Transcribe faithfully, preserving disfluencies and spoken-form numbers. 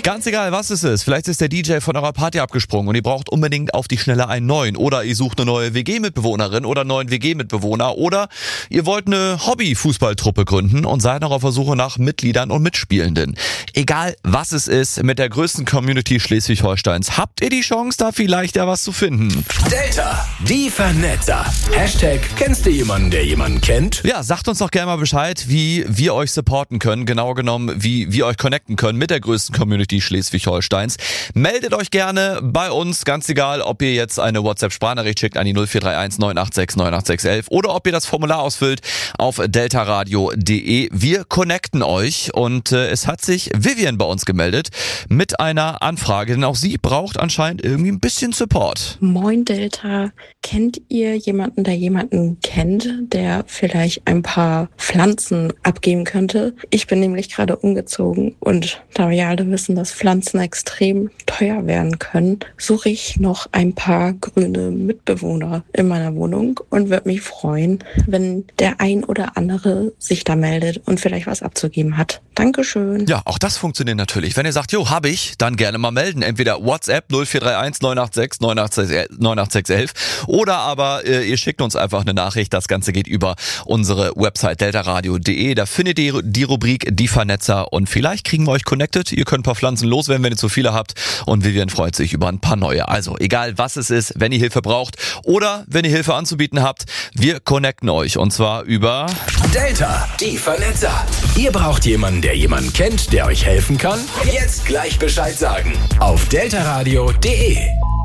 Ganz egal, was es ist. Vielleicht ist der D J von eurer Party abgesprungen und ihr braucht unbedingt auf die Schnelle einen neuen. Oder ihr sucht eine neue W G-Mitbewohnerin oder einen neuen W G-Mitbewohner. Oder ihr wollt eine Hobby-Fußballtruppe gründen und seid noch auf der Suche nach Mitgliedern und Mitspielenden. Egal, was es ist, mit der größten Community Schleswig-Holsteins habt ihr die Chance, da vielleicht ja was zu finden. Delta, die Vernetzer. Hashtag, kennst du jemanden, der jemanden kennt? Ja, sagt uns doch gerne mal Bescheid, wie wir euch supporten können. Genau genommen, wie wir euch connecten können mit der größten Community Schleswig-Holsteins. Meldet euch gerne bei uns, ganz egal, ob ihr jetzt eine WhatsApp-Sprachnachricht schickt an die null vier drei eins neun acht sechs neun acht sechs eins oder ob ihr das Formular ausfüllt auf deltaradio punkt de. Wir connecten euch und äh, es hat sich Vivian bei uns gemeldet mit einer Anfrage, denn auch sie braucht anscheinend irgendwie ein bisschen Support. Moin Delta, kennt ihr jemanden, der jemanden kennt, der vielleicht ein paar Pflanzen abgeben könnte? Ich bin nämlich gerade umgezogen und da wir alle wissen, dass Pflanzen extrem teuer werden können, suche ich noch ein paar grüne Mitbewohner in meiner Wohnung und würde mich freuen, wenn der ein oder andere sich da meldet und vielleicht was abzugeben hat. Dankeschön. Ja, auch das funktioniert natürlich. Wenn ihr sagt, jo, hab ich, dann gerne mal melden. Entweder WhatsApp null vier drei eins neun acht sechs neun acht sechs eins oder aber äh, ihr schickt uns einfach eine Nachricht. Das Ganze geht über unsere Website deltaradio punkt de. Da findet ihr die Rubrik Die Vernetzer und vielleicht kriegen wir euch connected. Ihr könnt ein paar Pflanzen loswerden, wenn ihr zu viele habt und Vivian freut sich über ein paar neue. Also egal was es ist, wenn ihr Hilfe braucht oder wenn ihr Hilfe anzubieten habt, wir connecten euch und zwar über Delta, die Vernetzer. Ihr braucht jemanden, der jemanden kennt, der euch helfen kann? Jetzt gleich Bescheid sagen. Auf deltaradio punkt de.